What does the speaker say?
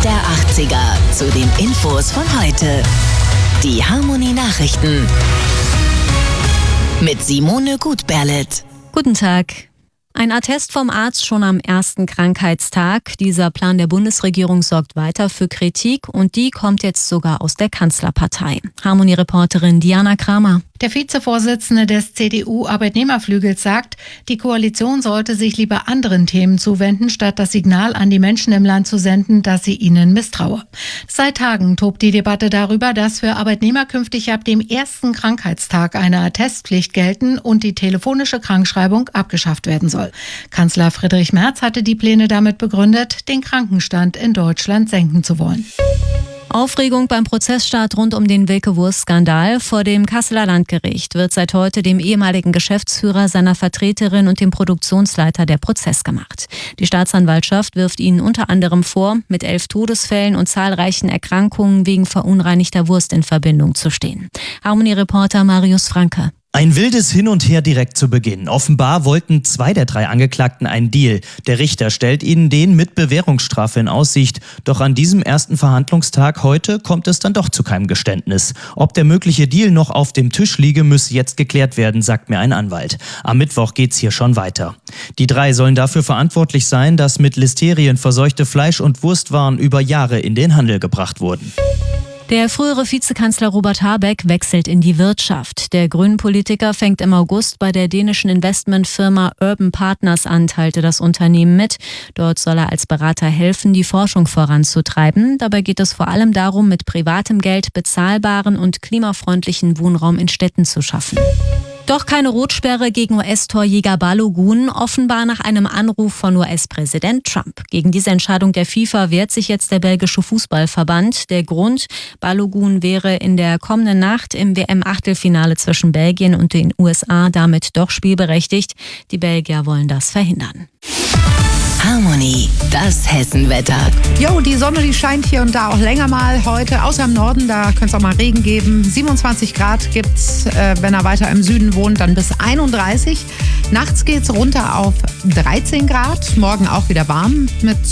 der 80er zu den Infos von heute. Die Harmony Nachrichten mit Simone Gutberlet. Guten Tag. Ein Attest vom Arzt schon am ersten Krankheitstag. Dieser Plan der Bundesregierung sorgt weiter für Kritik und die kommt jetzt sogar aus der Kanzlerpartei. Harmony-Reporterin Diana Kramer. Der Vizevorsitzende des CDU-Arbeitnehmerflügels sagt, die Koalition sollte sich lieber anderen Themen zuwenden, statt das Signal an die Menschen im Land zu senden, dass sie ihnen misstraue. Seit Tagen tobt die Debatte darüber, dass für Arbeitnehmer künftig ab dem ersten Krankheitstag eine Attestpflicht gelten und die telefonische Krankschreibung abgeschafft werden soll. Kanzler Friedrich Merz hatte die Pläne damit begründet, den Krankenstand in Deutschland senken zu wollen. Aufregung beim Prozessstart rund um den Wilke-Wurst-Skandal. Vor dem Kasseler Landgericht wird seit heute dem ehemaligen Geschäftsführer, seiner Vertreterin und dem Produktionsleiter der Prozess gemacht. Die Staatsanwaltschaft wirft ihnen unter anderem vor, mit 11 Todesfällen und zahlreichen Erkrankungen wegen verunreinigter Wurst in Verbindung zu stehen. Harmony-Reporter Marius Franke. Ein wildes Hin und Her direkt zu Beginn. Offenbar wollten 2 der 3 Angeklagten einen Deal. Der Richter stellt ihnen den mit Bewährungsstrafe in Aussicht. Doch an diesem ersten Verhandlungstag heute kommt es dann doch zu keinem Geständnis. Ob der mögliche Deal noch auf dem Tisch liege, müsse jetzt geklärt werden, sagt mir ein Anwalt. Am Mittwoch geht's hier schon weiter. Die 3 sollen dafür verantwortlich sein, dass mit Listerien verseuchte Fleisch- und Wurstwaren über Jahre in den Handel gebracht wurden. Der frühere Vizekanzler Robert Habeck wechselt in die Wirtschaft. Der Grünen-Politiker fängt im August bei der dänischen Investmentfirma Urban Partners an, teilte das Unternehmen mit. Dort soll er als Berater helfen, die Forschung voranzutreiben. Dabei geht es vor allem darum, mit privatem Geld bezahlbaren und klimafreundlichen Wohnraum in Städten zu schaffen. Doch keine Rotsperre gegen US-Torjäger Balogun, offenbar nach einem Anruf von US-Präsident Trump. Gegen diese Entscheidung der FIFA wehrt sich jetzt der belgische Fußballverband. Der Grund: Balogun wäre in der kommenden Nacht im WM-Achtelfinale zwischen Belgien und den USA damit doch spielberechtigt. Die Belgier wollen das verhindern. Harmony, das Hessenwetter. Jo, die Sonne, die scheint hier und da auch länger mal heute, außer im Norden, da könnte es auch mal Regen geben. 27 Grad gibt's, wenn er weiter im Süden wohnt, dann bis 31. Nachts geht's runter auf 13 Grad, morgen auch wieder warm mit